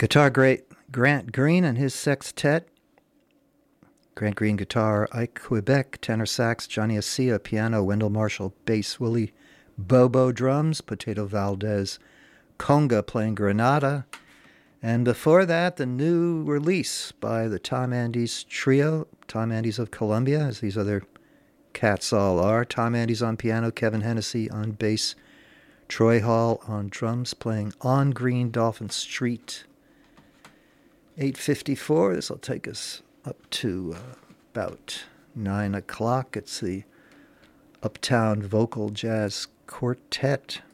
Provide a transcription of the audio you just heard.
Guitar great Grant Green and his sextet. Grant Green guitar, Ike Quebec tenor sax, Johnny Asia piano, Wendell Marshall bass, Willie Bobo drums, Potato Valdez conga playing Granada. And before that, the new release by the Tom Andes Trio, Tom Andes of Columbia, as these other cats all are. Tom Andes on piano, Kevin Hennessy on bass, Troy Hall on drums, playing On Green Dolphin Street. 8:54, this will take us up to about 9 o'clock. It's the Uptown Vocal Jazz Quartet.